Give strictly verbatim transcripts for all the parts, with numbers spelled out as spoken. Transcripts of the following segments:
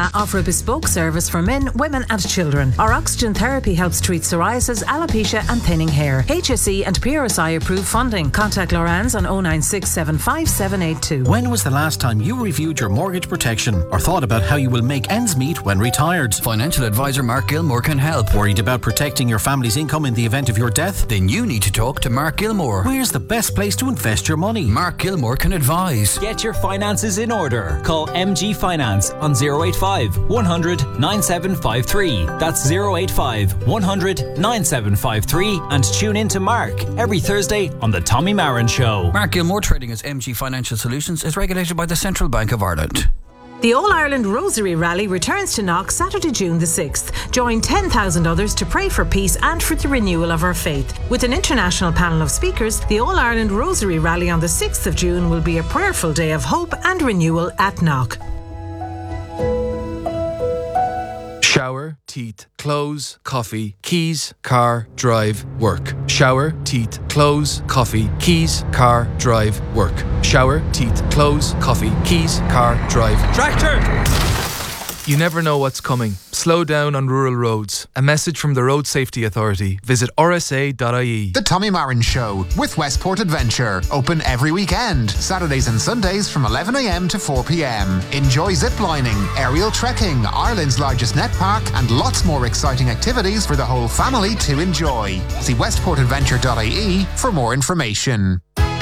Pharma offer a bespoke service for men, women and children. Our oxygen therapy helps treat psoriasis, alopecia and thinning hair. H S E and P R S I approved funding. Contact Loran's on oh nine six seven five seven eight two. When was the last time you reviewed your mortgage protection or thought about how you will make ends meet when retired? Financial advisor Mark Gilmore can help. Worried about protecting your family's income in the event of your death? Then you need to talk to Mark Gilmore. Where's the best place to invest your money? Mark Gilmore can advise. Get your finances in order. Call M G Finance on oh eight five, one hundred, nine seven five three. That's oh eight five, one hundred, nine seven five three. And tune in to Mark every Thursday on The Tommy Marin Show. Mark Gilmore, trading as M G Financial Solutions, is regulated by the Central Bank of Ireland. The All-Ireland Rosary Rally returns to Knock Saturday, June the sixth. Join ten thousand others to pray for peace and for the renewal of our faith. With an international panel of speakers, the All-Ireland Rosary Rally on the sixth of June will be a prayerful day of hope and renewal at Knock. Shower, teeth, clothes, coffee, keys, car, drive, work. Shower, teeth, clothes, coffee, keys, car, drive, work. Shower, teeth, clothes, coffee, keys, car, drive. Tractor! You never know what's coming. Slow down on rural roads. A message from the Road Safety Authority. Visit r s a dot i e. The Tommy Marin Show with Westport Adventure. Open every weekend. Saturdays and Sundays from eleven a m to four p m. Enjoy ziplining, aerial trekking, Ireland's largest net park, and lots more exciting activities for the whole family to enjoy. See westport adventure dot i e for more information.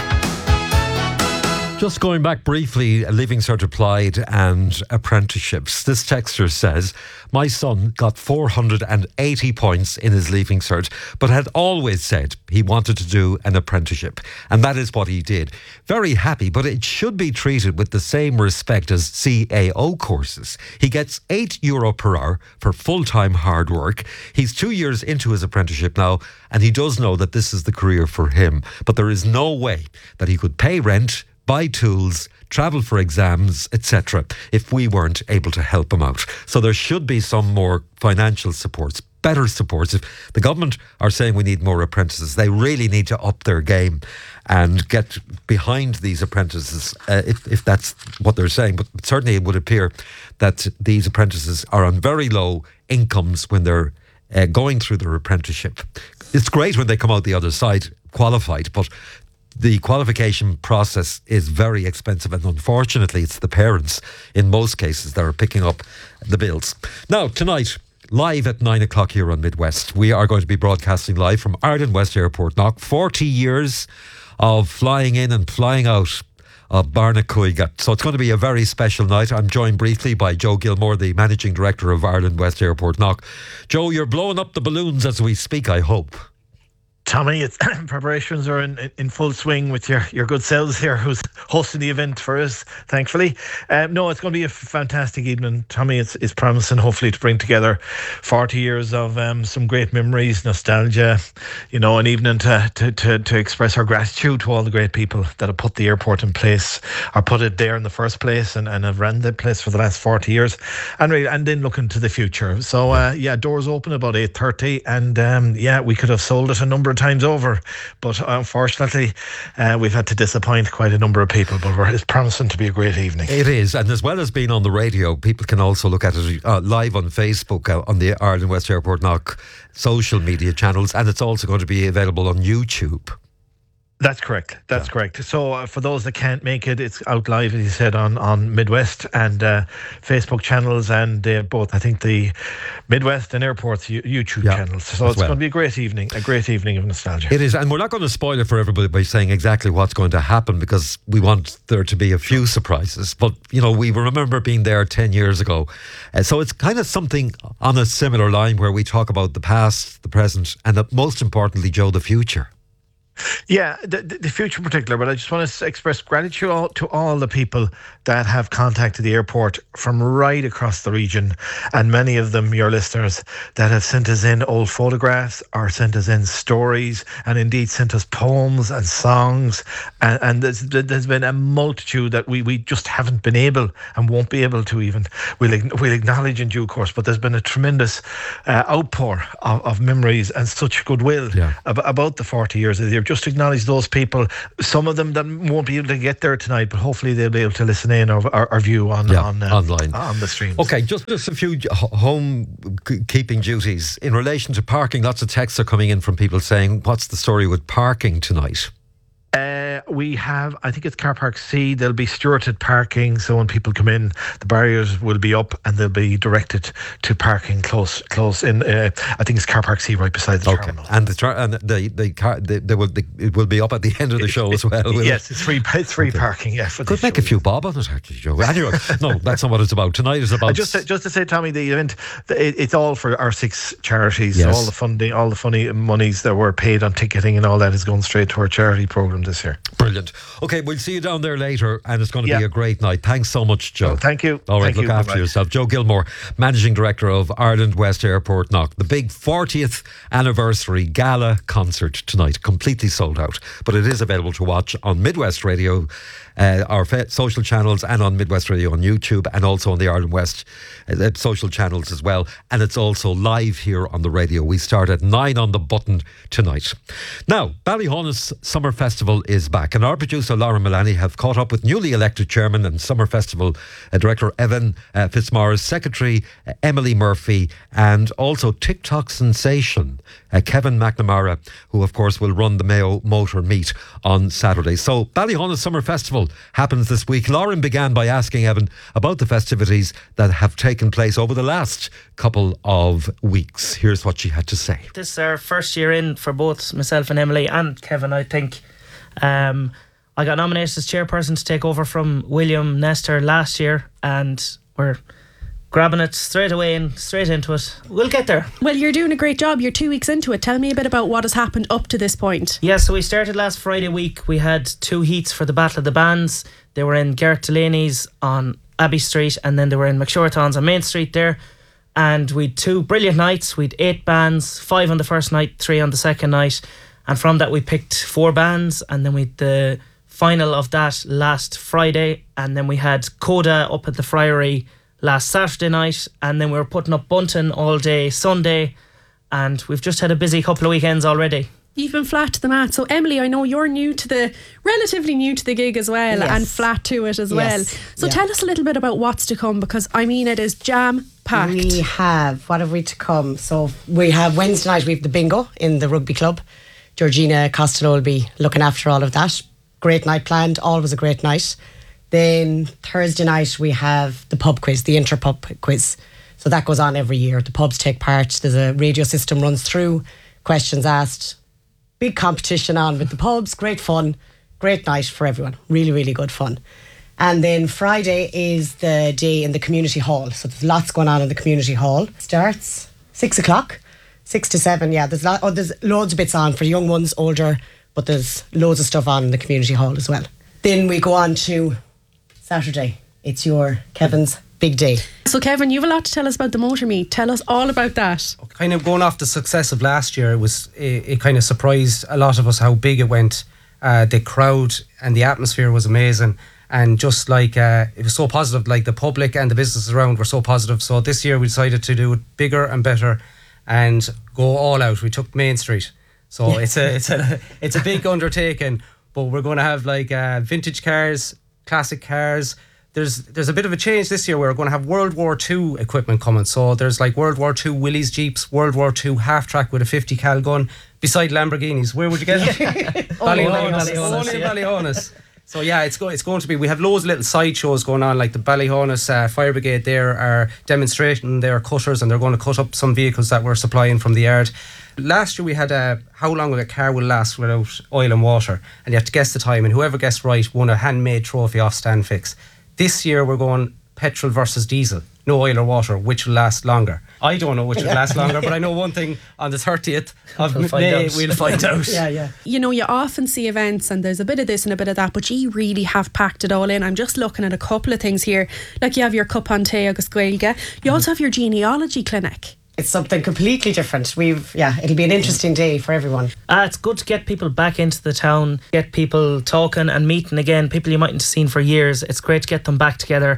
Just going back briefly, Leaving Cert applied and apprenticeships. This texter says, my son got four hundred eighty points in his Leaving Cert, but had always said he wanted to do an apprenticeship. And that is what he did. Very happy, but it should be treated with the same respect as C A O courses. He gets eight euro per hour for full-time hard work. He's two years into his apprenticeship now, and he does know that this is the career for him. But there is no way that he could pay rent, buy tools, travel for exams, et cetera, if we weren't able to help him out. So there should be some more financial supports, better supports. If the government are saying we need more apprentices, they really need to up their game and get behind these apprentices, uh, if, if that's what they're saying. But certainly it would appear that these apprentices are on very low incomes when they're uh, going through their apprenticeship. It's great when they come out the other side qualified, but the qualification process is very expensive, and unfortunately it's the parents in most cases that are picking up the bills. Now, tonight, live at nine o'clock here on Midwest, we are going to be broadcasting live from Ireland West Airport Knock. forty years of flying in and flying out of Barnacuiga. So it's going to be a very special night. I'm joined briefly by Joe Gilmore, the Managing Director of Ireland West Airport Knock. Joe, you're blowing up the balloons as we speak, I hope. Tommy, it's, preparations are in, in full swing with your, your good selves here, who's hosting the event for us, thankfully. Um, no, it's going to be a fantastic evening. Tommy, it's, it's promising hopefully to bring together forty years of um, some great memories, nostalgia, you know, an evening to, to, to, to express our gratitude to all the great people that have put the airport in place, or put it there in the first place, and, and have run the place for the last forty years, and really, and then looking to the future. So, uh, yeah, doors open about eight thirty, and um, yeah, we could have sold it a number of times over, but unfortunately uh, we've had to disappoint quite a number of people, but we're, it's promising to be a great evening. It is, and as well as being on the radio, people can also look at it uh, live on Facebook, uh, on the Ireland West Airport Knock social media channels, and it's also going to be available on YouTube. That's correct. That's yeah. correct. So uh, for those that can't make it, it's out live, as you said, on, on Midwest and uh, Facebook channels, and uh, both, I think, the Midwest and Airport's U- YouTube yeah, channels. So it's well. going to be a great evening, a great evening of nostalgia. It is, and we're not going to spoil it for everybody by saying exactly what's going to happen, because we want there to be a few surprises. But, you know, we remember being there ten years ago. Uh, so it's kind of something on a similar line where we talk about the past, the present, and uh, most importantly, Joe, the future. Yeah, the, the future in particular, but I just want to express gratitude all, to all the people that have contacted the airport from right across the region, and many of them, your listeners, that have sent us in old photographs or sent us in stories, and indeed sent us poems and songs, and, and there's, there's been a multitude that we, we just haven't been able and won't be able to even, we'll, we'll acknowledge in due course, but there's been a tremendous uh, outpour of, of memories and such goodwill yeah. ab- about the forty years. You're just acknowledge those people. Some of them that won't be able to get there tonight, but hopefully they'll be able to listen in or, or, or view on, yeah, on uh, online on the stream. Okay, just, just a few home keeping duties in relation to parking. Lots of texts are coming in from people saying, what's the story with parking tonight? Uh, we have, I think it's car park C. There'll be stewarded parking, so when people come in, the barriers will be up and they'll be directed to parking close, close in. Uh, I think it's car park C, right beside the okay. terminal. And the tra- and the the car the, they will the, it will be up at the end of the show as well. Will yes, it? it's free. It's free okay. parking. Yeah, for could make a few bob on it, actually, Joe. Anyway, no, that's not what it's about. Tonight is about. And just to, just to say, Tommy, the event it, it's all for our six charities. Yes. All the funding, all the funny monies that were paid on ticketing and all that is going straight to our charity program this year. Brilliant. Okay, we'll see you down there later, and it's going to yeah. be a great night. Thanks so much, Joe. Oh, thank you. All right, thank look you. after Bye-bye. yourself. Joe Gilmore, Managing Director of Ireland West Airport Knock. The big fortieth anniversary gala concert tonight, completely sold out, but it is available to watch on Midwest Radio, uh, our fe- social channels, and on Midwest Radio on YouTube, and also on the Ireland West uh, social channels as well. And it's also live here on the radio. We start at nine on the button tonight. Now, Ballyhonus Summer Festival is back, and our producer Laura Milani have caught up with newly elected chairman and Summer Festival uh, director Evan uh, Fitzmaurice, secretary uh, Emily Murphy, and also TikTok sensation uh, Kevin McNamara, who of course will run the Mayo Motor Meet on Saturday. So Ballyhonus Summer Festival happens this week. Lauren began by asking Evan about the festivities that have taken place over the last couple of weeks. Here's what she had to say. This is our first year in for both myself and Emily and Kevin, I think. Um, I got nominated as chairperson to take over from William Nestor last year, and we're grabbing it straight away and straight into it. We'll get there. Well, you're doing a great job. You're two weeks into it. Tell me a bit about what has happened up to this point. Yeah, so we started last Friday week. We had two heats for the Battle of the Bands. They were in Garrett Delaney's on Abbey Street, and then they were in McShorthon's on Main Street there. And we'd two brilliant nights. We'd eight bands, five on the first night, three on the second night. And from that we picked four bands, and then we'd the final of that last Friday, and then we had Coda up at the Friary last Saturday night, and then we were putting up Bunton all day Sunday, and we've just had a busy couple of weekends already. You've been flat to the mat. So Emily, I know you're new to the relatively new to the gig as well, yes. and flat to it as yes. well. So yeah. tell us a little bit about what's to come, because I mean it is jam packed. We have what have we to come? So we have Wednesday night we have the bingo in the rugby club. Georgina Costello will be looking after all of that. Great night planned, always a great night. Then Thursday night we have the pub quiz, the inter-pub quiz. So that goes on every year. The pubs take part. There's a radio system runs through, questions asked. Big competition on with the pubs, great fun, great night for everyone. Really, really good fun. And then Friday is the day in the community hall. So there's lots going on in the community hall. Starts six o'clock. Six to seven, yeah. There's lot, oh, there's loads of bits on for young ones, older, but there's loads of stuff on in the community hall as well. Then we go on to Saturday. It's your Kevin's big day. So Kevin, you have a lot to tell us about the Motor Meet. Tell us all about that. Kind of going off the success of last year, it was it, it kind of surprised a lot of us how big it went. Uh, the crowd and the atmosphere was amazing, and just like uh, it was so positive. Like the public and the businesses around were so positive. So this year we decided to do it bigger and better, and go all out. We took Main Street, so yeah. it's a it's a it's a big undertaking. But we're going to have like uh, vintage cars, classic cars. There's there's a bit of a change this year. We're going to have World War Two equipment coming. So there's like World War Two Willys Jeeps, World War Two half track with a fifty cal gun beside Lamborghinis. Where would you get it? Ballyhonus. Only Ballyhonus. So yeah, it's going it's going to be. We have loads of little side shows going on, like the Ballyhonus uh, Fire Brigade. There are demonstrating their cutters, and they're going to cut up some vehicles that we're supplying from the yard. Last year we had a how long a car will last without oil and water, and you have to guess the time, and whoever guessed right won a handmade trophy off Stand Fix. This year we're going petrol versus diesel, no oil or water, which will last longer. I don't know which will last longer, but I know one thing: on the thirtieth of we'll May we'll find out. yeah, yeah. You know, you often see events and there's a bit of this and a bit of that, but you really have packed it all in. I'm just looking at a couple of things here. Like you have your Cup on Tay agus Gaeilge. You also have your genealogy clinic. It's something completely different. We've yeah, it'll be an interesting day for everyone. Uh, it's good to get people back into the town, get people talking and meeting again, people you mightn't have seen for years. It's great to get them back together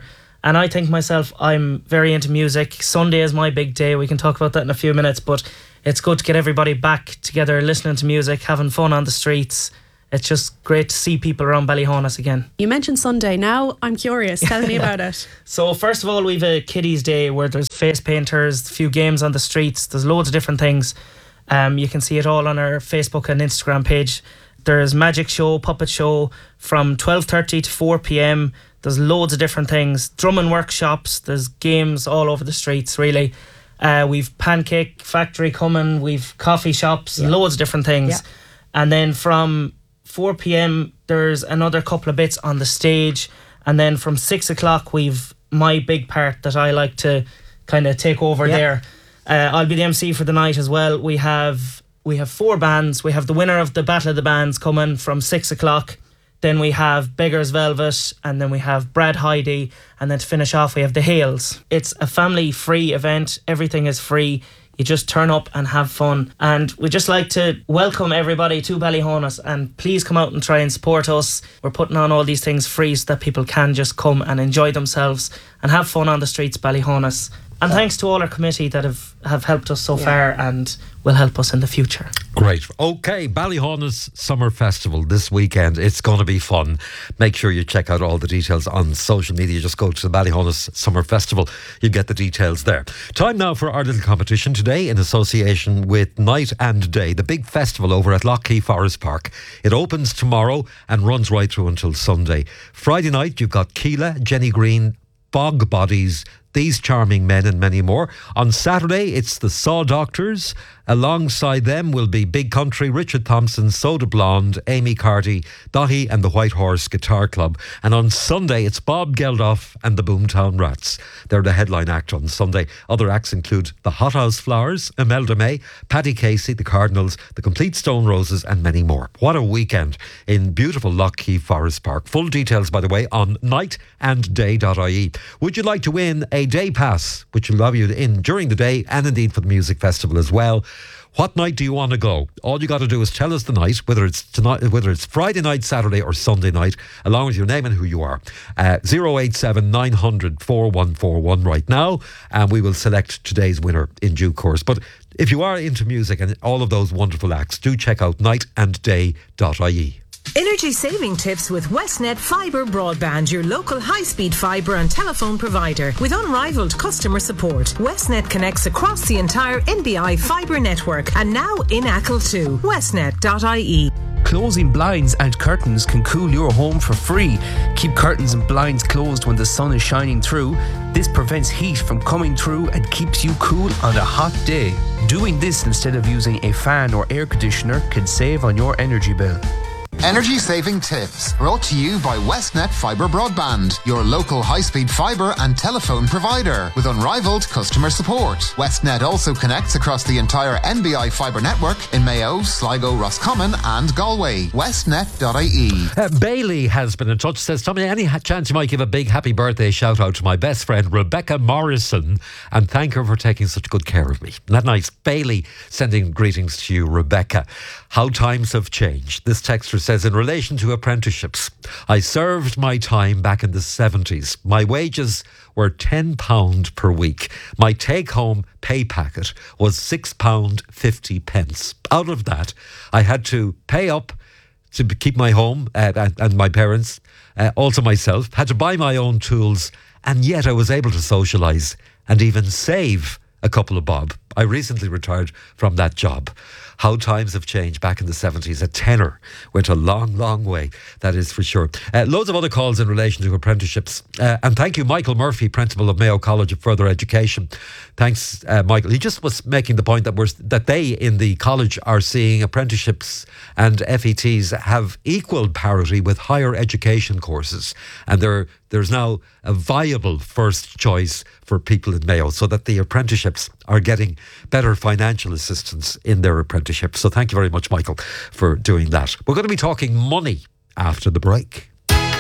And I think myself, I'm very into music. Sunday is my big day. We can talk about that in a few minutes, but it's good to get everybody back together, listening to music, having fun on the streets. It's just great to see people around Ballyhonus again. You mentioned Sunday. Now I'm curious. Tell me about it. So first of all, we've a kiddies day where there's face painters, a few games on the streets. There's loads of different things. Um, you can see it all on our Facebook and Instagram page. There's magic show, puppet show from twelve thirty to four p.m. There's loads of different things. Drumming workshops. There's games all over the streets, really. Uh, we've Pancake Factory coming. We've coffee shops. Yeah. Loads of different things. Yeah. And then from four p.m. there's another couple of bits on the stage, and then from six o'clock we've my big part that I like to kind of take over yeah. there. Uh, I'll be the M C for the night as well. We have we have four bands. We have the winner of the Battle of the Bands coming from six o'clock. Then we have Beggars Velvet, and then we have Brad Heidi, and then to finish off we have the Hales. It's a family free event. Everything is free. You just turn up and have fun. And we just like to welcome everybody to Ballyhonus, and please come out and try and support us. We're putting on all these things free so that people can just come and enjoy themselves and have fun on the streets of Ballyhonus. And thanks to all our committee that have, have helped us so yeah. far and will help us in the future. Great. Okay, Ballyhonus Summer Festival this weekend. It's going to be fun. Make sure you check out all the details on social media. Just go to the Ballyhonus Summer Festival. You'll get the details there. Time now for our little competition today in association with Night and Day, the big festival over at Lough Forest Park. It opens tomorrow and runs right through until Sunday. Friday night, you've got Keela, Jenny Green, Bog Bodies, These Charming Men and many more. On Saturday, it's the Saw Doctors. Alongside them will be Big Country, Richard Thompson, Soda Blonde, Amy Carty, Dottie and the White Horse Guitar Club. And on Sunday, it's Bob Geldof and the Boomtown Rats. They're the headline act on Sunday. Other acts include the Hothouse Flowers, Imelda May, Paddy Casey, the Cardinals, the Complete Stone Roses and many more. What a weekend in beautiful Lough Forest Park. Full details, by the way, on night and day dot I E. Would you like to win a day pass, which will allow you in during the day and indeed for the music festival as well? What night do you want to go? All you got to do is tell us the night, whether it's tonight, whether it's Friday night, Saturday or Sunday night, along with your name and who you are. Uh, zero eight seven nine hundred four one four one right now, and we will select today's winner in due course. But if you are into music and all of those wonderful acts, do check out night and day dot I E. Energy saving tips with Westnet Fibre Broadband, your local high-speed fibre and telephone provider. With unrivaled customer support, Westnet connects across the entire N B I fibre network and now in Achill too. westnet dot I E. Closing blinds and curtains can cool your home for free. Keep curtains and blinds closed when the sun is shining through. This prevents heat from coming through and keeps you cool on a hot day. Doing this instead of using a fan or air conditioner can save on your energy bill. Energy saving tips brought to you by Westnet Fibre Broadband, your local high-speed fibre and telephone provider with unrivaled customer support. Westnet also connects across the entire N B I fibre network in Mayo, Sligo, Roscommon and Galway. westnet dot I E. Uh, Bailey has been in touch, says, Tommy, any chance you might give a big happy birthday shout out to my best friend Rebecca Morrison and thank her for taking such good care of me. Isn't that nice? Bailey sending greetings to you, Rebecca. How times have changed. This texter says, in relation to apprenticeships, I served my time back in the seventies. My wages were ten pounds per week. My take-home pay packet was six pounds fifty. Out of that, I had to pay up to keep my home uh, and, and my parents, uh, also myself, had to buy my own tools, and yet I was able to socialise and even save a couple of bob. I recently retired from that job. How times have changed. Back in the seventies, a tenner went a long, long way, that is for sure. Uh, loads of other calls in relation to apprenticeships. Uh, and thank you, Michael Murphy, Principal of Mayo College of Further Education. Thanks, uh, Michael. He just was making the point that we're, that they in the college are seeing apprenticeships and F E Ts have equal parity with higher education courses. And there, there's now a viable first choice for people in Mayo so that the apprenticeships are getting better financial assistance in their apprenticeship. So thank you very much, Michael, for doing that. We're going to be talking money after the break.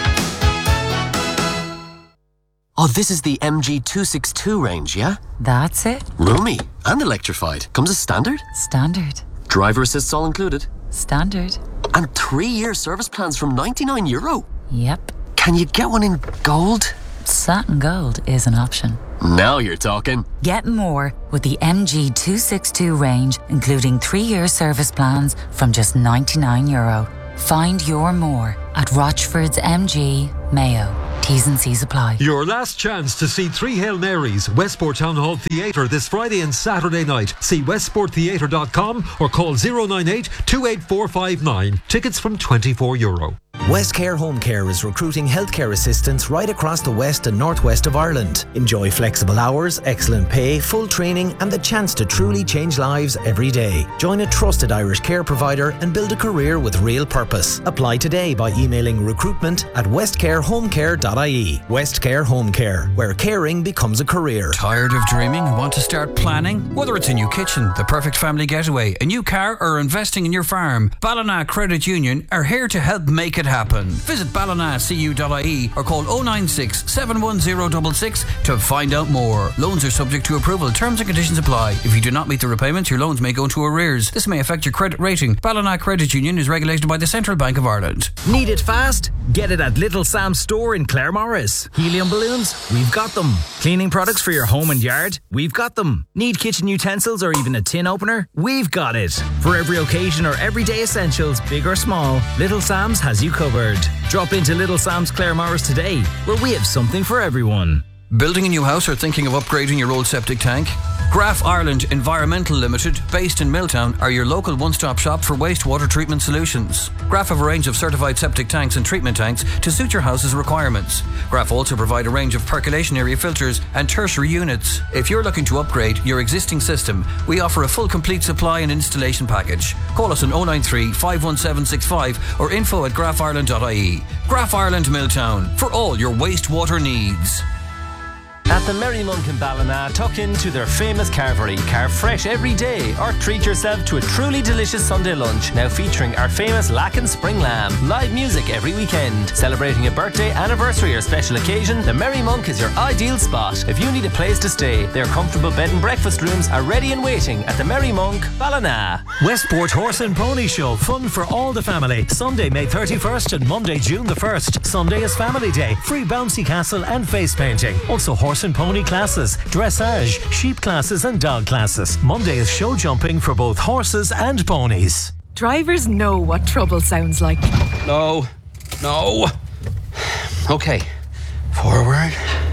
Oh, this is the M G two sixty-two range, yeah? That's it. Roomy and electrified. Comes as standard? Standard. Driver assists all included? Standard. And three-year service plans from ninety-nine euro? Yep. Can you get one in gold? satin gold is an option. Now you're talking. Get more with the M G two sixty-two range, including three-year service plans from just ninety-nine euro. Find your more at Rochford's M G, Mayo. T's and C's apply. Your last chance to see three Hail Marys, Westport Town Hall Theatre this Friday and Saturday night. See westport theatre dot com or call zero nine eight, two eight four five nine. Tickets from twenty-four euro. Westcare Home Care is recruiting healthcare assistants right across the west and northwest of Ireland. Enjoy flexible hours, excellent pay, full training and the chance to truly change lives every day. Join a trusted Irish care provider and build a career with real purpose. Apply today by emailing recruitment at westcarehomecare dot I E. Westcare Home Care, where caring becomes a career. Tired of dreaming and want to start planning? Whether it's a new kitchen, the perfect family getaway, a new car or investing in your farm, Ballina Credit Union are here to help make it happen. Visit ballina c u dot I E or call oh nine six, seven one zero six six to find out more. Loans are subject to approval. Terms and conditions apply. If you do not meet the repayments, your loans may go into arrears. This may affect your credit rating. Ballina Credit Union is regulated by the Central Bank of Ireland. Need it fast? Get it at Little Sam's store in Claremorris. Helium balloons? We've got them. Cleaning products for your home and yard? We've got them. Need kitchen utensils or even a tin opener? We've got it. For every occasion or everyday essentials, big or small, Little Sam's has you covered. Drop into Little Sam's Claremorris today, where we have something for everyone. Building a new house or thinking of upgrading your old septic tank? Graf Ireland Environmental Limited, based in Milltown, are your local one-stop shop for wastewater treatment solutions. Graf have a range of certified septic tanks and treatment tanks to suit your house's requirements. Graf also provide a range of percolation area filters and tertiary units. If you're looking to upgrade your existing system, we offer a full complete supply and installation package. Call us on oh nine three, five one seven six five or info at graf ireland dot I E. Graf Ireland Milltown, for all your wastewater needs. At the Merry Monk in Ballina, tuck into their famous carvery. Carve fresh every day or treat yourself to a truly delicious Sunday lunch, now featuring our famous Lacken Spring Lamb. Live music every weekend. Celebrating a birthday, anniversary or special occasion, the Merry Monk is your ideal spot. If you need a place to stay, their comfortable bed and breakfast rooms are ready and waiting at the Merry Monk, Ballina. Westport Horse and Pony Show, fun for all the family. Sunday, May thirty-first and Monday, June the first. Sunday is Family Day. Free bouncy castle and face painting. Also horse and pony classes, dressage, sheep classes and dog classes. Monday is show jumping for both horses and ponies. Drivers know what trouble sounds like. No, no. Okay, forward.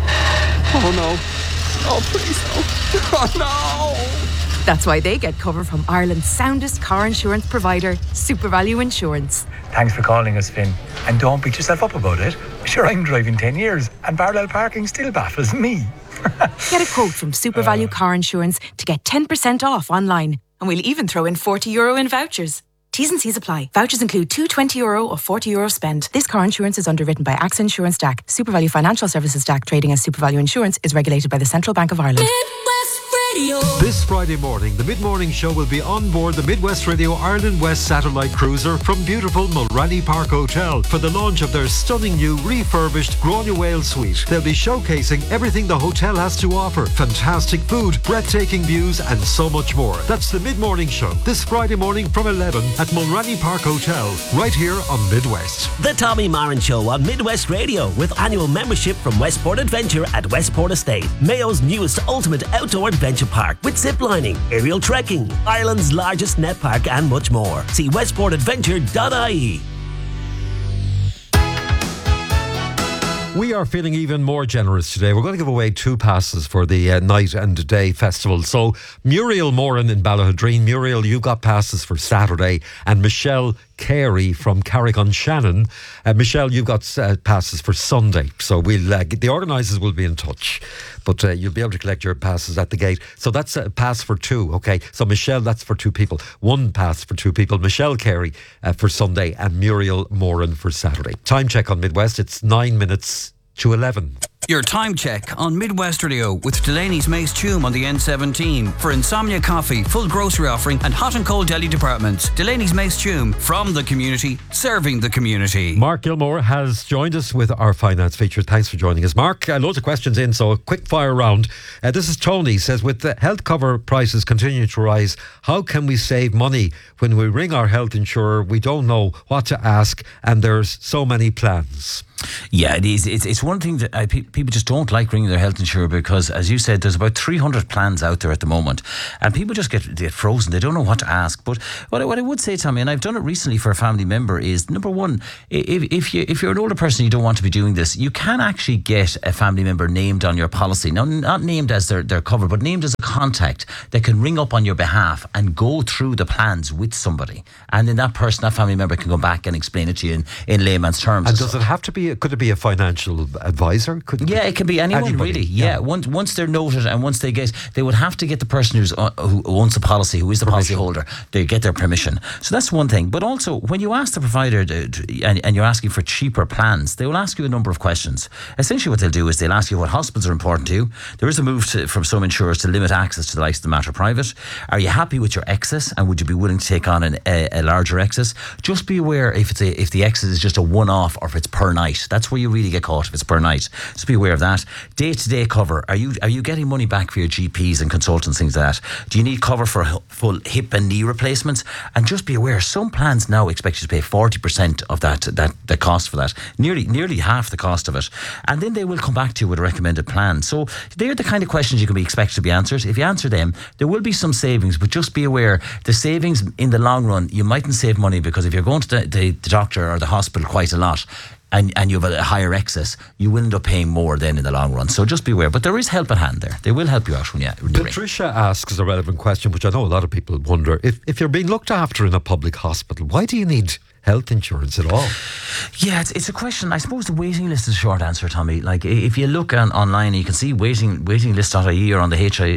Oh no, oh please no, oh no. That's why they get cover from Ireland's soundest car insurance provider, SuperValue Insurance. Thanks for calling us, Finn. And don't beat yourself up about it. Sure, I'm driving ten years and parallel parking still baffles me. Get a quote from SuperValue Car Insurance to get ten percent off online. And we'll even throw in forty euro in vouchers. T's and C's apply. Vouchers include two twenty euro or forty euro spend. This car insurance is underwritten by AXA Insurance D A C. SuperValue Financial Services D A C, trading as SuperValue Insurance, is regulated by the Central Bank of Ireland. This Friday morning, the Mid-Morning Show will be on board the Midwest Radio Ireland West Satellite Cruiser from beautiful Mulranny Park Hotel for the launch of their stunning new refurbished Granuaile Suite. They'll be showcasing everything the hotel has to offer. Fantastic food, breathtaking views and so much more. That's the Mid-Morning Show this Friday morning from eleven at Mulranny Park Hotel, right here on Midwest. The Tommy Marin Show on Midwest Radio with annual membership from Westport Adventure at Westport Estate, Mayo's newest ultimate outdoor adventure park with zip lining, aerial trekking, Ireland's largest net park and much more. See westport adventure dot I E. We are feeling even more generous today. We're going to give away two passes for the uh, Night and Day Festival. So Muriel Moran in Ballahadreen. Muriel, you got passes for Saturday. And Michelle Carey from Carrick-on-Shannon. Uh, Michelle, you've got uh, passes for Sunday. So we'll uh, the organisers will be in touch. But uh, you'll be able to collect your passes at the gate. So that's a pass for two, okay? So Michelle, that's for two people. One pass for two people. Michelle Carey uh, for Sunday and Muriel Moran for Saturday. Time check on Midwest. It's nine minutes to eleven. Your time check on Midwest Radio with Delaney's Mace Tomb on the N seventeen for insomnia coffee, full grocery offering and hot and cold deli departments. Delaney's Mace Tomb, from the community, serving the community. Mark Gilmore has joined us with our finance feature. Thanks for joining us, Mark. Uh, loads of questions in, so a quick fire round. Uh, this is Tony, says, with the health cover prices continuing to rise, how can we save money when we ring our health insurer? We don't know what to ask and there's so many plans. Yeah, it is. It's, it's one thing that I, pe- people just don't like ringing their health insurer because, as you said, there's about three hundred plans out there at the moment, and people just get, get frozen. They don't know what to ask. But what I, what I would say, Tommy, and I've done it recently for a family member, is number one, if, if you if you're an older person, you don't want to be doing this, you can actually get a family member named on your policy. Now, not named as their, their cover, but named as a contact that can ring up on your behalf and go through the plans with somebody. And then that person, that family member, can go back and explain it to you in, in layman's terms. And does it have to be, could it be a financial advisor? Could it yeah, be it can be anyone, anybody? really. Yeah, yeah. Once, once they're noted and once they get, they would have to get the person who's uh, who owns the policy, who is the policy holder, they get their permission. So that's one thing. But also, when you ask the provider to, to, and, and you're asking for cheaper plans, they will ask you a number of questions. Essentially what they'll do is they'll ask you what hospitals are important to you. There is a move to, from some insurers to limit access to the likes of the Matter Private. Are you happy with your excess, and would you be willing to take on an, a, a larger excess? Just be aware if it's a, if the excess is just a one-off or if it's per night. That's where you really get caught, if it's per night. Just be aware of that. Day-to-day cover. Are you are you getting money back for your G Ps and consultants, things like that? Do you need cover for full hip and knee replacements? And just be aware, some plans now expect you to pay forty percent of that, that the cost for that. Nearly nearly half the cost of it. And then they will come back to you with a recommended plan. So they're the kind of questions you can be expected to be answered. If you answer them, there will be some savings, but just be aware, the savings in the long run, you mightn't save money, because if you're going to the, the, the doctor or the hospital quite a lot, and, and you have a higher excess, you will end up paying more then in the long run. So just be aware. But there is help at hand there. They will help you out when you, when you Patricia ring. asks a relevant question, which I know a lot of people wonder. If, if you're being looked after in a public hospital, why do you need health insurance at all? Yeah, it's, it's a question. I suppose the waiting list is a short answer, Tommy. Like, if you look on, online, you can see waiting waiting list dot I E or on the H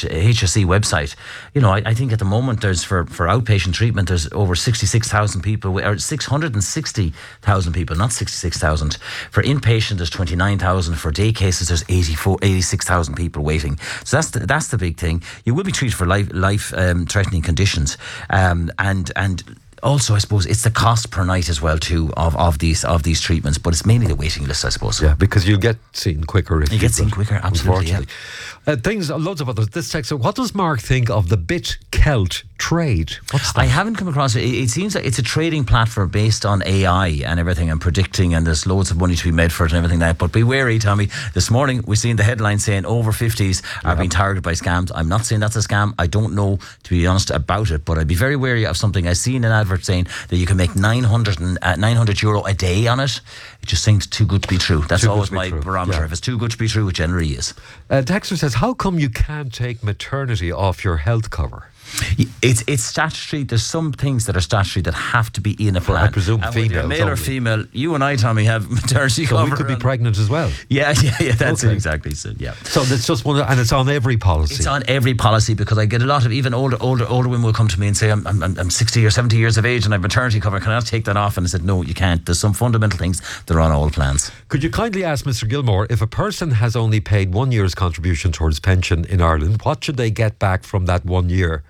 S E website. You know, I, I think at the moment there's for, for outpatient treatment, there's over sixty-six thousand people, or six hundred sixty thousand people, not sixty-six thousand. For inpatient, there's twenty-nine thousand. For day cases, there's eighty-four, eighty-six thousand people waiting. So that's the, that's the big thing. You will be treated for life life um, threatening conditions, um, and and. Also, I suppose it's the cost per night as well too of, of these of these treatments, but it's mainly the waiting list, I suppose. Yeah, because you'll get seen quicker. If you get seen quicker, absolutely. Yeah. Uh, things, loads of others. This text. So what does Mark think of the BitKelt trade? What's that? I haven't come across it. It seems like it's a trading platform based on A I and everything, and predicting, and there's loads of money to be made for it and everything like that. But be wary, Tommy. This morning we've seen the headline saying over fifties are yeah. being targeted by scams. I'm not saying that's a scam. I don't know, to be honest, about it, but I'd be very wary of something. I've seen an advert saying that you can make nine hundred, uh, nine hundred euro a day on it. It just seems too good to be true. That's too always my true. barometer. Yeah. If it's too good to be true, it generally is. Uh, Dexter says, how come you can't take maternity off your health cover? It's it's statutory. There's some things that are statutory that have to be in a plan. I presume and females male only. or female. You and I, Tommy, have maternity so cover. we could be pregnant as well. Yeah, yeah, yeah. That's okay. it exactly. So yeah. So it's just one, and it's on every policy. It's on every policy, because I get a lot of even older, older, older women will come to me and say, "I'm, I'm, I'm sixty or seventy years of age and I have maternity cover. Can I take that off?" And I said, "No, you can't. There's some fundamental things that are on all plans." Could you kindly ask Mister Gilmore, if a person has only paid one year's contribution towards pension in Ireland, what should they get back from that one year?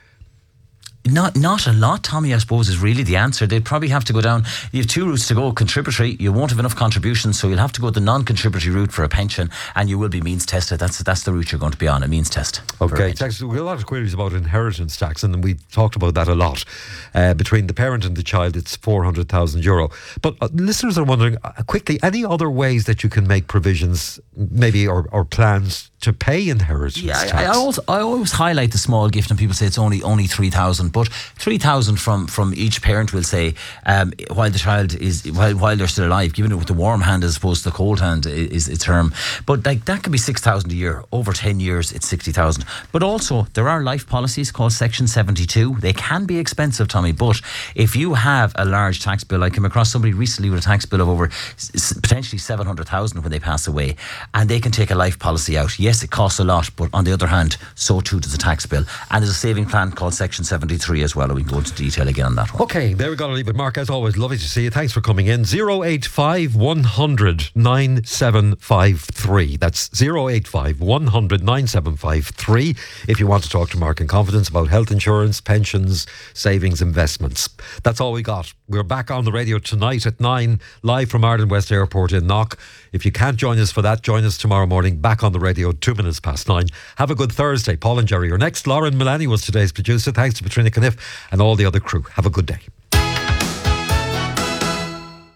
Not not a lot, Tommy, I suppose, is really the answer. They'd probably have to go down. You have two routes to go. Contributory, you won't have enough contributions, so you'll have to go the non-contributory route for a pension, and you will be means tested. That's that's the route you're going to be on, a means test. Okay, text, we have a lot of queries about inheritance tax, and we talked about that a lot. Uh, between the parent and the child, it's four hundred thousand euro. But uh, listeners are wondering, uh, quickly, any other ways that you can make provisions, maybe, or, or plans to pay inheritance yeah, tax? I, I, always, I always highlight the small gift, and people say it's only only three thousand, but three thousand from from each parent, will say, um, while the child is while while they're still alive, giving it with the warm hand as opposed to the cold hand is its term. But like that could be six thousand a year. Over ten years, it's sixty thousand. But also there are life policies called Section seventy-two. They can be expensive, Tommy. But if you have a large tax bill, I came across somebody recently with a tax bill of over potentially seven hundred thousand when they pass away, and they can take a life policy out. Yes, it costs a lot, but on the other hand, so too does a tax bill. And there's a saving plan called Section seventy-three as well. We can go into detail again on that one. Okay, there we go. I'll leave it. Mark, as always, lovely to see you. Thanks for coming in. zero eight five, one hundred, nine seven five three. That's zero eight five, one hundred, nine seven five three if you want to talk to Mark in confidence about health insurance, pensions, savings, investments. That's all we got. We're back on the radio tonight at nine, live from Ireland West Airport in Knock. If you can't join us for that, join us tomorrow morning, back on the radio, two minutes past nine. Have a good Thursday. Paul and Jerry are next. Lauren Milani was today's producer. Thanks to Patrina Caniff and all the other crew. Have a good day.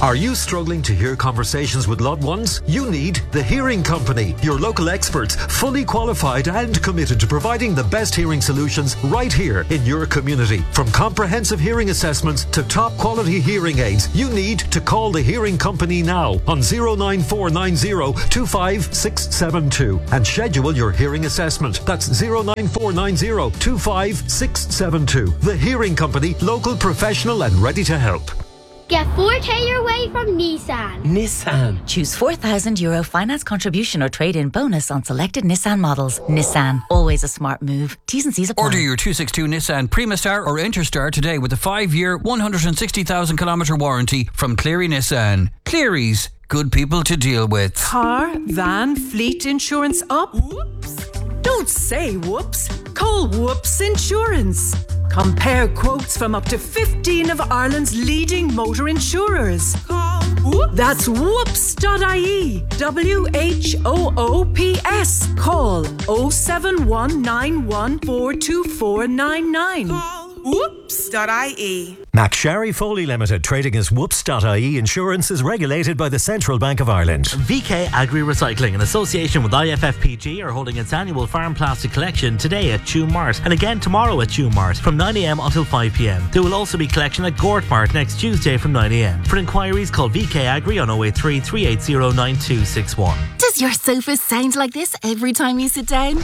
Are you struggling to hear conversations with loved ones? You need The Hearing Company, your local experts, fully qualified and committed to providing the best hearing solutions right here in your community. From comprehensive hearing assessments to top quality hearing aids, you need to call The Hearing Company now on zero nine four nine zero two five six seven two and schedule your hearing assessment. That's zero nine four nine zero two five six seven two. The Hearing Company, local, professional and ready to help. Get four K your way from Nissan. Nissan. Choose four thousand euro finance contribution or trade-in bonus on selected Nissan models. Nissan. Always a smart move. T's and C's apply. Order your two sixty-two Nissan Primastar or Interstar today with a five-year, one hundred sixty thousand kilometre warranty from Cleary Nissan. Cleary's. Good people to deal with. Car, van, fleet insurance up? Whoops. Don't say whoops. Call Whoops Insurance. Compare quotes from up to fifteen of Ireland's leading motor insurers. Call Whoops. That's whoops dot I E. W H O O P S. Call oh seven one nine one four two four nine nine. Call whoops dot I E. McSherry Foley Limited, trading as whoops dot I E Insurance, is regulated by the Central Bank of Ireland. V K Agri Recycling, in association with I F F P G, are holding its annual farm plastic collection today at Tuam Mart and again tomorrow at Tuam Mart from nine a m until five p m. There will also be collection at Gort Mart next Tuesday from nine a m. For inquiries, call V K Agri on oh eight three, three eight zero, nine two six one. Does your sofa sound like this every time you sit down?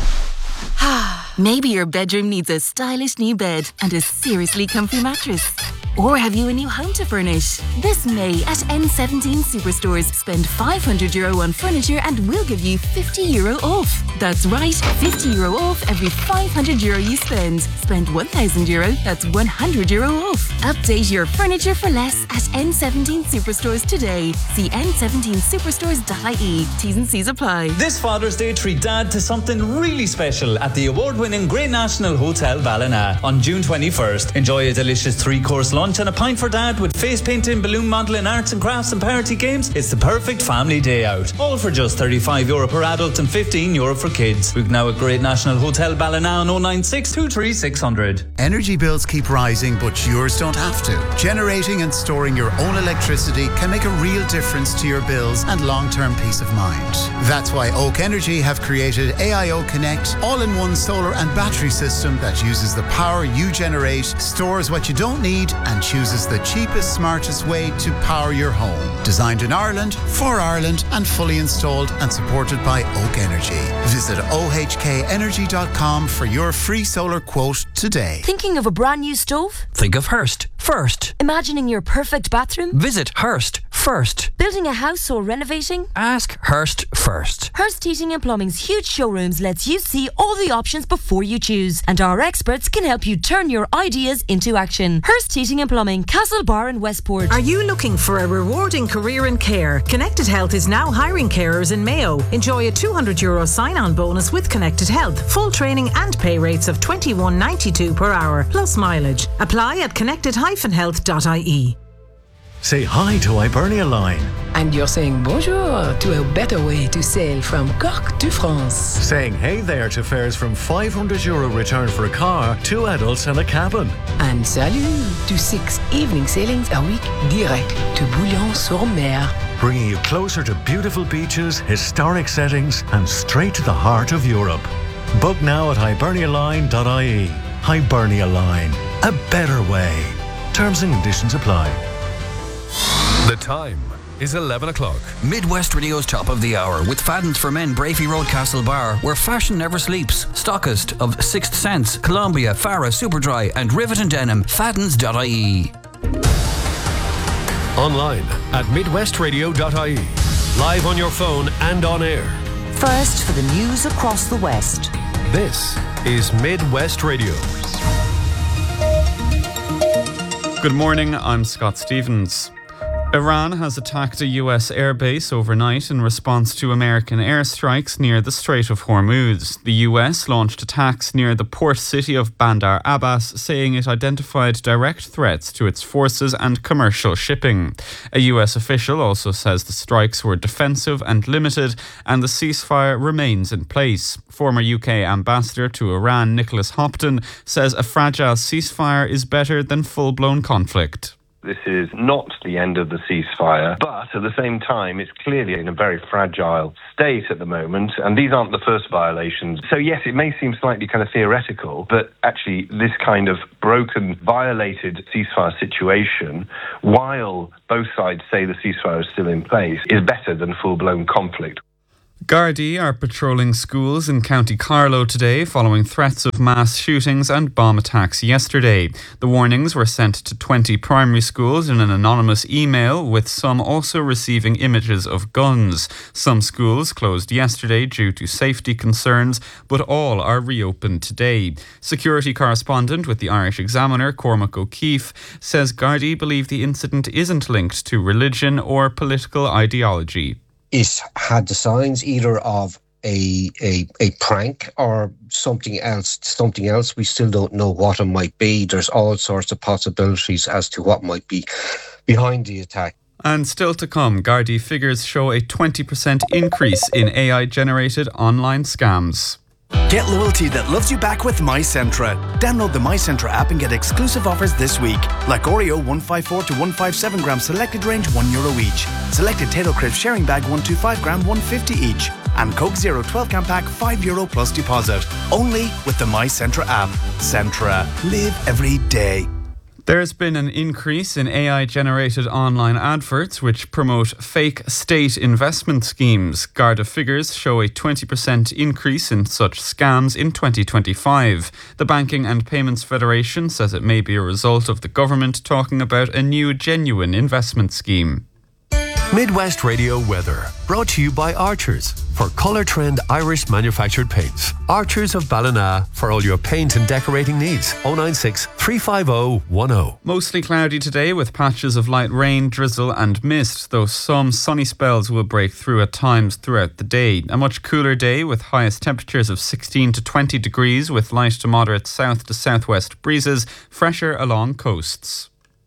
Maybe your bedroom needs a stylish new bed and a seriously comfy mattress. Or have you a new home to furnish? This May at N seventeen Superstores, spend five hundred euro on furniture and we'll give you fifty euro off. That's right, fifty euro off every five hundred euro you spend. Spend one thousand euro, that's one hundred euro off. Update your furniture for less at N seventeen Superstores today. See N seventeen superstores dot I E. T's and C's apply. This Father's Day, treat Dad to something really special at the award-winning Great National Hotel Ballina on June twenty-first. Enjoy a delicious three-course lunch and a pint for Dad with face painting, balloon modelling, arts and crafts and party games. It's the perfect family day out. All for just thirty-five euro per adult and fifteen euro for kids. Book now at Great National Hotel Ballina on oh nine six, two three six zero zero. Energy bills keep rising, but yours don't have to. Generating and storing your own electricity can make a real difference to your bills and long-term peace of mind. That's why Oak Energy have created A I O Connect, all-in-one solar and battery system that uses the power you generate, stores what you don't need, and chooses the cheapest, smartest way to power your home. Designed in Ireland, for Ireland, and fully installed and supported by Oak Energy. Visit O H K energy dot com for your free solar quote today. Thinking of a brand new stove? Think of Hearst first. Imagining your perfect bathroom? Visit Hearst first. Building a house or renovating? Ask Hearst first. Hearst Heating and Plumbing's huge showrooms lets you see all the options before you choose, and our experts can help you turn your ideas into action. Hearst Heating and Plumbing, Castlebar and Westport. Are you looking for a rewarding career in care? Connected Health is now hiring carers in Mayo. Enjoy a two hundred euro sign-on bonus with Connected Health. Full training and pay rates of twenty-one ninety-two per hour, plus mileage. Apply at connected dash health dot I E. Say hi to Hibernia Line. And you're saying bonjour to a better way to sail from Cork to France. Saying hey there to fares from five hundred euro return for a car, two adults and a cabin. And salut to six evening sailings a week direct to Bouillon-sur-Mer. Bringing you closer to beautiful beaches, historic settings and straight to the heart of Europe. Book now at hibernia line dot I E. Hibernia Line. A better way. Terms and conditions apply. The time is eleven o'clock. Midwest Radio's top of the hour with Fadden's for Men, Brafey Road, Castlebar, where fashion never sleeps. Stockist of Sixth Sense, Columbia, Farah, Superdry, and Rivet and Denim. Faddens dot I E. Online at midwest radio dot I E. Live on your phone and on air. First for the news across the West. This is Midwest Radio. Good morning, I'm Scott Stevens. Iran has attacked a U S airbase overnight in response to American airstrikes near the Strait of Hormuz. The U S launched attacks near the port city of Bandar Abbas, saying it identified direct threats to its forces and commercial shipping. A U S official also says the strikes were defensive and limited, and the ceasefire remains in place. Former U K ambassador to Iran, Nicholas Hopton, says a fragile ceasefire is better than full-blown conflict. This is not the end of the ceasefire, but at the same time, it's clearly in a very fragile state at the moment, and these aren't the first violations. So yes, it may seem slightly kind of theoretical, but actually this kind of broken, violated ceasefire situation, while both sides say the ceasefire is still in place, is better than full-blown conflict. Gardaí are patrolling schools in County Carlow today following threats of mass shootings and bomb attacks yesterday. The warnings were sent to twenty primary schools in an anonymous email, with some also receiving images of guns. Some schools closed yesterday due to safety concerns, but all are reopened today. Security correspondent with the Irish Examiner, Cormac O'Keefe, says Gardaí believe the incident isn't linked to religion or political ideology. It had the signs either of a, a a prank or something else. Something else. We still don't know what it might be. There's all sorts of possibilities as to what might be behind the attack. And still to come, Gardaí figures show a twenty percent increase in A I-generated online scams. Get loyalty that loves you back with MyCentra. Download the MyCentra app and get exclusive offers this week. Like Oreo one fifty-four to one fifty-seven gram selected range, one euro each. Selected Tato Crisp sharing bag one twenty-five gram, one fifty each. And Coke Zero twelve can pack, five euro plus deposit. Only with the MyCentra app. Centra. Live every day. There's been an increase in A I-generated online adverts which promote fake state investment schemes. Garda figures show a twenty percent increase in such scams in twenty twenty-five. The Banking and Payments Federation says it may be a result of the government talking about a new genuine investment scheme. Midwest Radio weather, brought to you by Archers for Colour Trend Irish manufactured paints. Archers of Ballina for all your paint and decorating needs. oh nine six, three five oh, one oh. Mostly cloudy today with patches of light rain, drizzle and mist, though some sunny spells will break through at times throughout the day. A much cooler day with highest temperatures of sixteen to twenty degrees with light to moderate south to southwest breezes, fresher along coasts.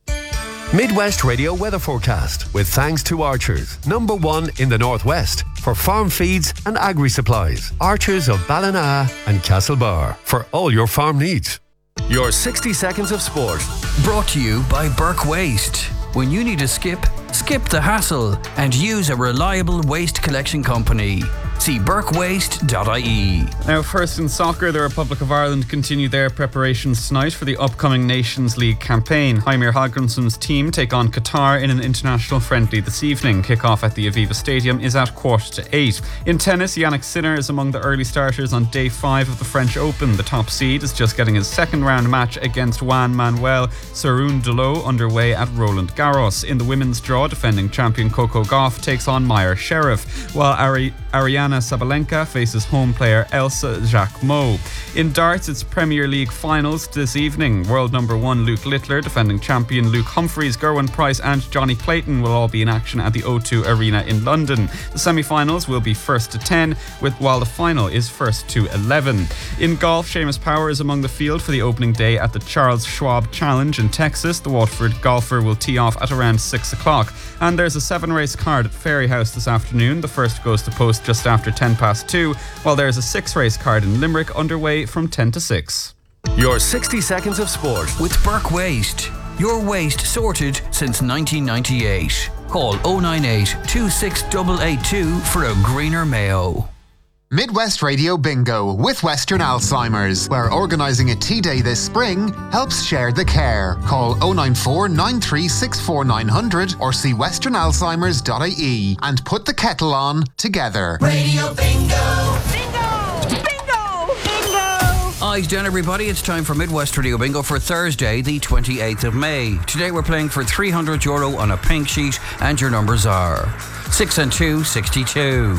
Midwest Radio weather forecast with thanks to Archers, number one in the Northwest for farm feeds and agri supplies. Archers of Ballina and Castlebar for all your farm needs. Your sixty seconds of sport. Brought to you by Burke Waste. When you need a skip, skip the hassle and use a reliable waste collection company. See burke waste dot I E. Now, first in soccer, the Republic of Ireland continue their preparations tonight for the upcoming Nations League campaign. Heimir Hallgrímsson's team take on Qatar in an international friendly this evening. Kick-off at the Aviva Stadium is at quarter to eight. In tennis, Yannick Sinner is among the early starters on day five of the French Open. The top seed is just getting his second round match against Juan Manuel Cerúndolo underway at Roland Garros. In the women's draw, defending champion Coco Gauff takes on Meyer Sheriff, while Ari- Ariana Sabalenka faces home player Elsa Jacquemot. In darts, it's Premier League finals this evening. World number one Luke Littler, defending champion Luke Humphries, Gerwyn Price and Johnny Clayton will all be in action at the O two Arena in London. The semi-finals will be first to ten, with while the final is first to eleven. In golf, Seamus Power is among the field for the opening day at the Charles Schwab Challenge in Texas. The Waterford golfer will tee off at around six o'clock. And there's a seven-race card at Fairyhouse this afternoon. The first goes to post just after ten past two, while there's a six-race card in Limerick underway from ten to six. Your sixty seconds of sport with Burke Waste. Your waste sorted since nineteen ninety-eight. Call oh nine eight, two six eight eight two for a greener Mayo. Midwest Radio Bingo with Western Alzheimer's, where organising a tea day this spring helps share the care. Call oh nine four, nine three six four, nine hundred or see western alzheimers dot I E and put the kettle on together. Radio Bingo! Bingo! Bingo! Bingo! Eyes down, everybody. It's time for Midwest Radio Bingo for Thursday, the twenty-eighth of May. Today we're playing for three hundred euro on a pink sheet, and your numbers are six and two, sixty-two.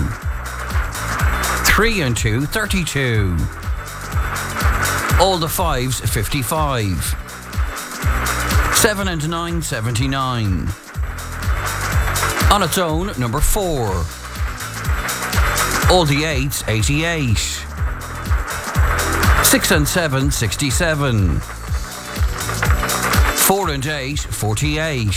Three and two, thirty-two. All the fives, fifty-five. Seven and nine, seventy-nine. On its own, number four. All the eights, eighty-eight. Six and seven, sixty-seven. Four and eight, forty-eight.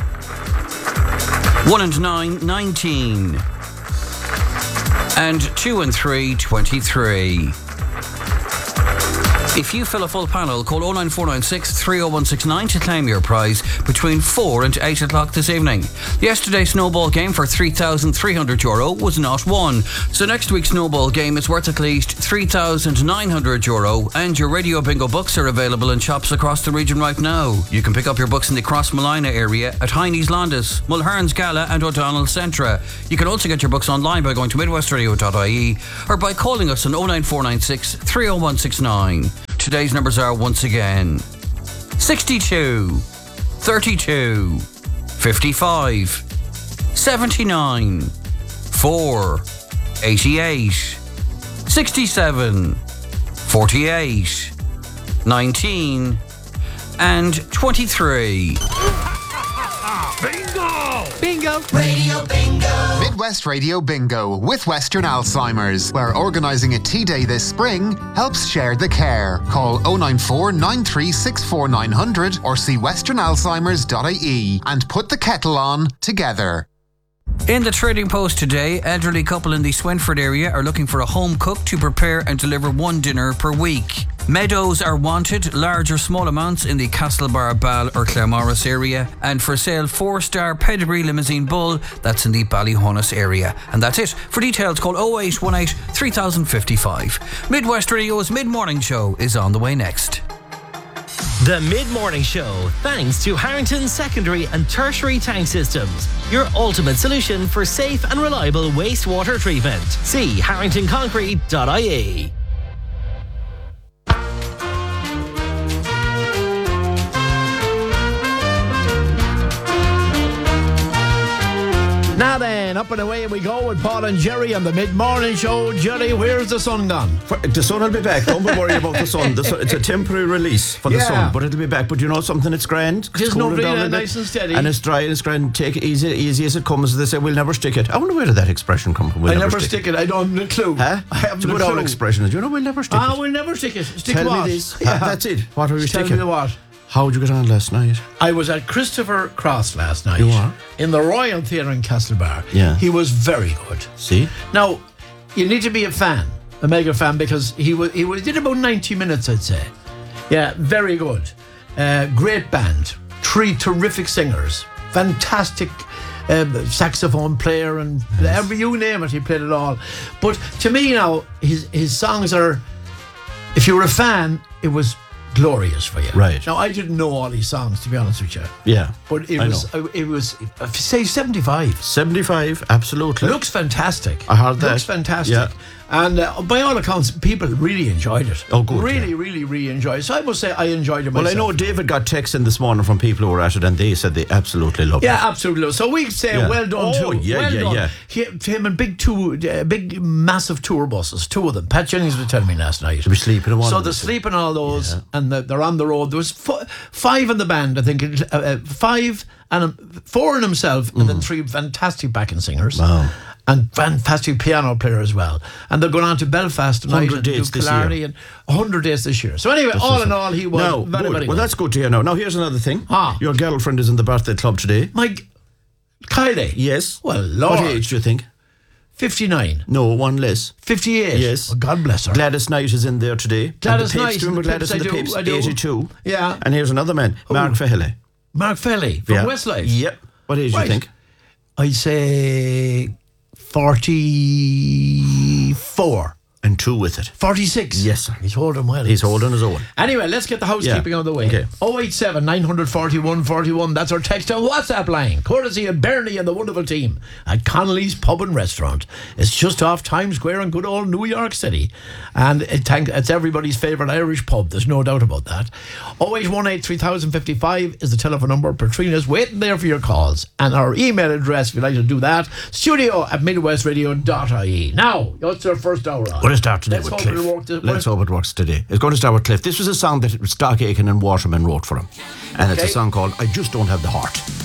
One and nine, nineteen. And two and three, twenty-three. If you fill a full panel, call oh nine four nine six, three oh one six nine to claim your prize between four and eight o'clock this evening. Yesterday's snowball game for three thousand three hundred euro was not won. So next week's snowball game is worth at least three thousand nine hundred euro, and your Radio Bingo books are available in shops across the region right now. You can pick up your books in the Crossmolina area at Heine's Landis, Mulherns Gala and O'Donnell Centra. You can also get your books online by going to midwest radio dot I E or by calling us on oh nine four nine six, three oh one six nine. Today's numbers are once again sixty-two, thirty-two, fifty-five, seventy-nine, four, eighty-eight, sixty-seven, forty-eight, nineteen, and twenty-three. Bingo! Bingo! Radio Bingo! Midwest Radio Bingo with Western Alzheimer's, where organising a tea day this spring helps share the care. Call oh nine four nine three six four nine hundred or see western alzheimers dot I E and put the kettle on together. In the Trading Post today, elderly couple in the Swinford area are looking for a home cook to prepare and deliver one dinner per week. Meadows are wanted, large or small amounts, in the Castlebar, Ball or Claremorris area. And for sale, four-star pedigree limousine bull, that's in the Ballyhonus area. And that's it. For details, call oh eight one eight, three thousand fifty-five. Midwest Radio's mid-morning show is on the way next. The Mid-Morning Show, thanks to Harrington Secondary and Tertiary Tank Systems, your ultimate solution for safe and reliable wastewater treatment. See harrington concrete dot I E. Now then, up and away we go with Paul and Jerry on the Mid-Morning Show. Jerry, where's the sun gone? For, the sun will be back. Don't be worried about the sun. The sun. It's a temporary release for the Yeah. sun, but it'll be back. But you know something? It's grand. Just cooling lovely down a and bit. nice and steady. And it's dry and it's grand. Take it easy, easy as it comes. They say we'll never stick it. I wonder where did that expression come from? We'll I never stick it. I don't have a clue. Huh? I haven't It's a a good old clue. expression. You know we'll never stick Ah, it. we'll never stick it. Stick Tell what? me this. Ah, that's it. What are you Tell sticking? me what? How'd you get on last night? I was at Christopher Cross last night. You are? In the Royal Theatre in Castlebar. Yeah. He was very good. See? Now, you need to be a fan, a mega fan, because he was he was, did about ninety minutes, I'd say. Yeah, very good. Uh, great band. Three terrific singers. Fantastic um, saxophone player, and every you name it, he played it all. But to me now, his his songs are, if you were a fan, it was glorious for you. Right. Now, I didn't know all these songs, to be honest with you. Yeah. But it I was, know. it was, uh, say seventy-five. seventy-five, absolutely. Looks fantastic. I heard that. Looks fantastic. Yeah. And uh, by all accounts, people really enjoyed it. Oh, good, Really, really, really enjoyed it. So I must say I enjoyed it myself. Well, I know David got texts in this morning from people who were at it, and they said they absolutely loved Yeah, it. absolutely. So we say Yeah. well done Oh, too. yeah, well yeah, done. yeah. He, to him and big two, uh, big massive tour buses, two of them. Pat Jennings was telling me last night. They were sleeping in one. So of they're them. sleeping all those, and the, they're on the road. There was f- five in the band, I think. Uh, uh, five and um, four in himself, and then three fantastic backing singers. Wow. And fantastic piano player as well. And they're going on to Belfast tonight. one hundred and dates do this Killarney year. and one hundred days this year. So anyway, That's all just in it. all, he was No, very, good. very Well, good. that's good to hear now. Now, here's another thing. Ah. Your girlfriend is in the birthday club today. My g- Kylie. Yes. Well, Lord. What age do you think? fifty-nine. No, one less. fifty-eight. Yes. Well, God bless her. Gladys Knight is in there today. Gladys and the Knight Pips, and remember the Gladys Pips, and I the do, Pips, I do. eighty-two. Yeah. And here's another man, Mark Fahey. Mark Felly from Yeah. Westlife. Yep. What age do Right. you think? I'd say forty-four. And two with it. forty-six. Yes, sir. He's holding well. He's holding his own. Anyway, let's get the housekeeping Yeah. on the way. Okay. oh eight seven, nine four one, four one. That's our text and WhatsApp line. Courtesy of Bernie and the wonderful team at Connolly's Pub and Restaurant. It's just off Times Square in good old New York City. And it thank, it's everybody's favourite Irish pub. There's no doubt about that. oh eight one eight, three thousand fifty-five is the telephone number. Patrina's waiting there for your calls. And our email address, if you'd like to do that, studio at midwest radio dot I E. Now, what's our first hour on? We're going to start today Let's with hope Cliff. it'll work this- Let's hope it works today. It's going to start with Cliff. This was a song that Stock Aitken and Waterman wrote for him. And it's Okay. a song called I Just Don't Have the Heart.